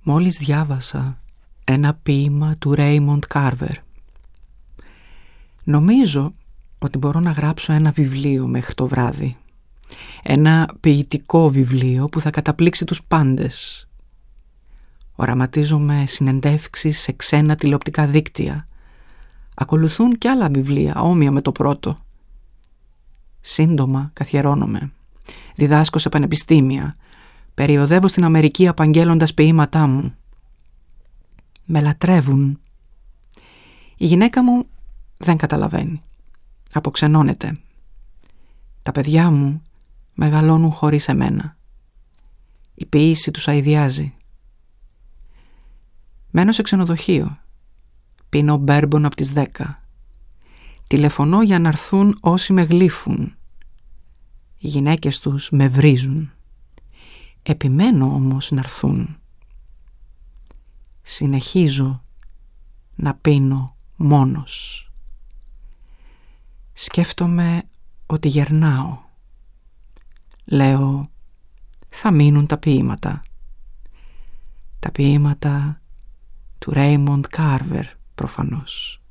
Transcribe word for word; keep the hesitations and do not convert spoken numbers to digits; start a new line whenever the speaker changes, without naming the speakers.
Μόλις διάβασα ένα ποίημα του Ρέιμοντ Κάρβερ. Νομίζω ότι μπορώ να γράψω ένα βιβλίο μέχρι το βράδυ. Ένα ποιητικό βιβλίο που θα καταπλήξει τους πάντες. Οραματίζομαι συνεντεύξεις σε ξένα τηλεοπτικά δίκτυα. Ακολουθούν κι άλλα βιβλία όμοια με το πρώτο. Σύντομα καθιερώνομαι. Διδάσκω σε πανεπιστήμια. Περιοδεύω στην Αμερική απαγγέλλοντας ποίηματά μου. Με λατρεύουν. Η γυναίκα μου δεν καταλαβαίνει. Αποξενώνεται. Τα παιδιά μου μεγαλώνουν χωρίς εμένα. Η ποίηση τους αηδιάζει. Μένω σε ξενοδοχείο. Πίνω μπέρμπον από τις δέκα. Τηλεφωνώ για να έρθουν όσοι με γλύφουν. Οι γυναίκες τους με βρίζουν. Επιμένω όμως να έρθουν. Συνεχίζω να πίνω μόνος. Σκέφτομαι ότι γερνάω. Λέω, θα μείνουν τα ποίηματα. Τα ποίηματα του Ρέιμοντ Κάρβερ προφανώς.